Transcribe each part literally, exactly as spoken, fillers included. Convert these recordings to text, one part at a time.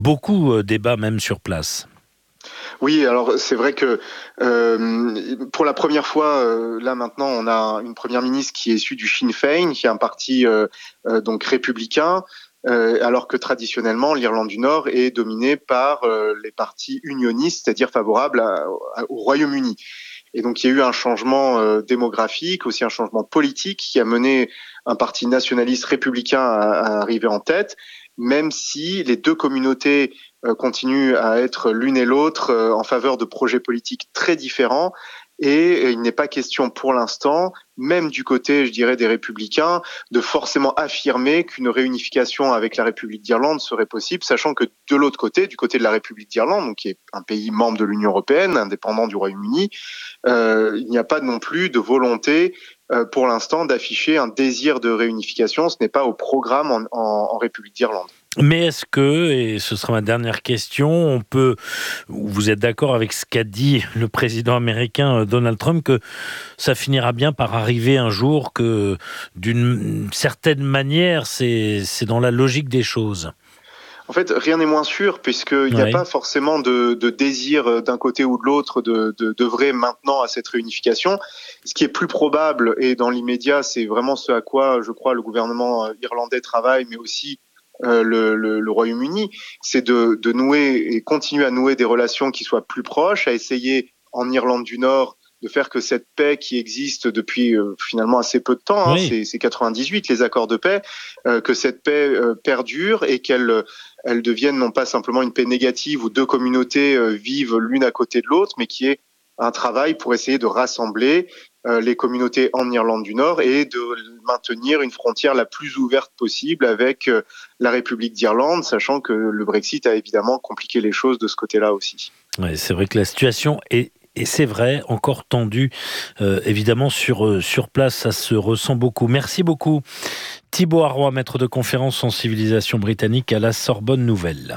beaucoup euh, débat même sur place. Oui, alors c'est vrai que euh, pour la première fois, euh, là maintenant, on a une première ministre qui est issue du Sinn Féin, qui est un parti euh, euh, donc républicain, euh, alors que traditionnellement, l'Irlande du Nord est dominée par euh, les partis unionistes, c'est-à-dire favorables à, à, au Royaume-Uni. Et donc il y a eu un changement euh, démographique, aussi un changement politique qui a mené un parti nationaliste républicain à, à arriver en tête, même si les deux communautés euh, continuent à être l'une et l'autre euh, en faveur de projets politiques très différents. Et il n'est pas question pour l'instant, même du côté, je dirais, des Républicains, de forcément affirmer qu'une réunification avec la République d'Irlande serait possible, sachant que de l'autre côté, du côté de la République d'Irlande, donc qui est un pays membre de l'Union européenne, indépendant du Royaume-Uni, euh, il n'y a pas non plus de volonté euh, pour l'instant d'afficher un désir de réunification. Ce n'est pas au programme en, en, en République d'Irlande. Mais est-ce que, et ce sera ma dernière question, on peut, vous êtes d'accord avec ce qu'a dit le président américain Donald Trump, que ça finira bien par arriver un jour, que d'une certaine manière, c'est, c'est dans la logique des choses? En fait, rien n'est moins sûr, puisqu'il n'y a Oui. pas forcément de, de désir d'un côté ou de l'autre de, de, de vrai maintenant à cette réunification. Ce qui est plus probable, et dans l'immédiat, c'est vraiment ce à quoi, je crois, le gouvernement irlandais travaille, mais aussi euh, le, le, le Royaume-Uni, c'est de, de nouer et continuer à nouer des relations qui soient plus proches, à essayer en Irlande du Nord de faire que cette paix qui existe depuis euh, finalement assez peu de temps, hein, Oui. c'est, c'est quatre-vingt-dix-huit les accords de paix, euh, que cette paix euh, perdure et qu'elle elle devienne non pas simplement une paix négative où deux communautés euh, vivent l'une à côté de l'autre, mais qui est un travail pour essayer de rassembler euh, les communautés en Irlande du Nord et de maintenir une frontière la plus ouverte possible avec euh, la République d'Irlande, sachant que le Brexit a évidemment compliqué les choses de ce côté-là aussi. Ouais, c'est vrai que la situation est Et c'est vrai, encore tendu, euh, évidemment, sur, euh, sur place, ça se ressent beaucoup. Merci beaucoup. Thibaut Arroy, maître de conférence en civilisation britannique à la Sorbonne Nouvelle.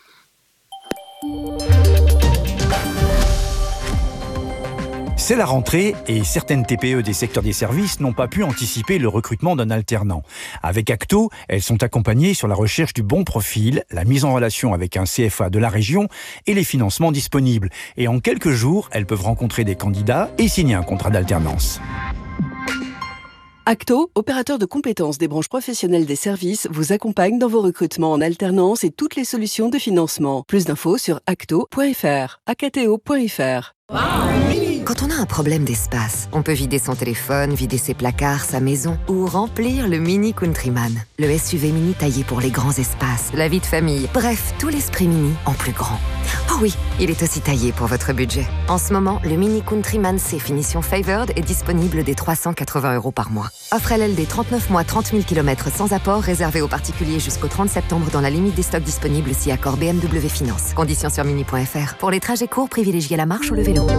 C'est la rentrée et certaines T P E des secteurs des services n'ont pas pu anticiper le recrutement d'un alternant. Avec Acto, elles sont accompagnées sur la recherche du bon profil, la mise en relation avec un C F A de la région et les financements disponibles. Et en quelques jours, elles peuvent rencontrer des candidats et signer un contrat d'alternance. Acto, opérateur de compétences des branches professionnelles des services, vous accompagne dans vos recrutements en alternance et toutes les solutions de financement. Plus d'infos sur acto point f r, acto point f r. Quand on a un problème d'espace, on peut vider son téléphone, vider ses placards, sa maison ou remplir le Mini Countryman. Le S U V mini taillé pour les grands espaces, la vie de famille, bref, tout l'esprit mini en plus grand. Oh oui, il est aussi taillé pour votre budget. En ce moment, le Mini Countryman C finition Favored est disponible dès trois cent quatre-vingts euros par mois. Offre L L D trente-neuf mois, trente mille kilomètres sans apport, réservé aux particuliers jusqu'au trente septembre dans la limite des stocks disponibles si accord B M W Finance. Conditions sur mini point f r. Pour les trajets courts, privilégiez la marche ou le vélo.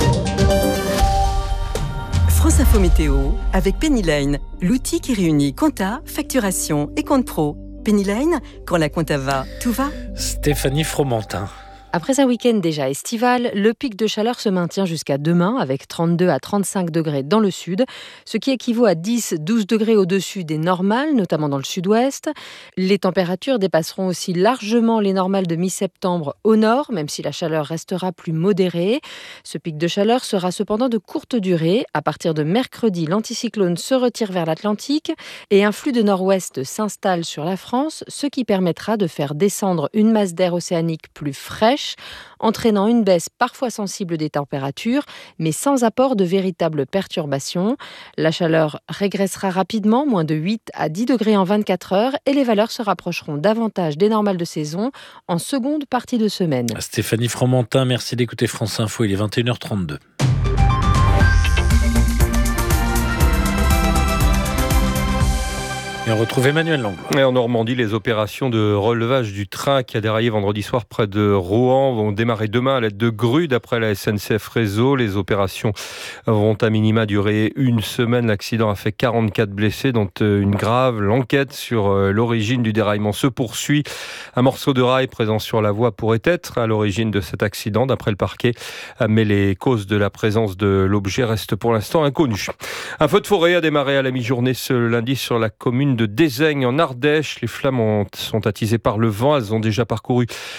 France Info Météo avec Penny Lane, l'outil qui réunit compta, facturation et compte pro. Penny Lane, quand la compta va, tout va. Stéphanie Fromentin. Après un week-end déjà estival, le pic de chaleur se maintient jusqu'à demain avec trente-deux à trente-cinq degrés dans le sud, ce qui équivaut à dix à douze degrés au-dessus des normales, notamment dans le sud-ouest. Les températures dépasseront aussi largement les normales de mi-septembre au nord, même si la chaleur restera plus modérée. Ce pic de chaleur sera cependant de courte durée. À partir de mercredi, l'anticyclone se retire vers l'Atlantique et un flux de nord-ouest s'installe sur la France, ce qui permettra de faire descendre une masse d'air océanique plus fraîche, entraînant une baisse parfois sensible des températures, mais sans apport de véritables perturbations. La chaleur régressera rapidement, moins de huit à dix degrés en vingt-quatre heures, et les valeurs se rapprocheront davantage des normales de saison en seconde partie de semaine. Stéphanie Fromentin, merci d'écouter France Info, il est vingt et une heures trente-deux. Et on retrouve Emmanuel Langlois. Et en Normandie, les opérations de relevage du train qui a déraillé vendredi soir près de Rouen vont démarrer demain à l'aide de grues d'après la S N C F Réseau. Les opérations vont à minima durer une semaine. L'accident a fait quarante-quatre blessés, dont une grave. L'enquête sur l'origine du déraillement se poursuit. Un morceau de rail présent sur la voie pourrait être à l'origine de cet accident, d'après le parquet. Mais les causes de la présence de l'objet restent pour l'instant inconnues. Un feu de forêt a démarré à la mi-journée ce lundi sur la commune de de Dézaigne en Ardèche. Les flammes ont, sont attisées par le vent. Elles ont déjà parcouru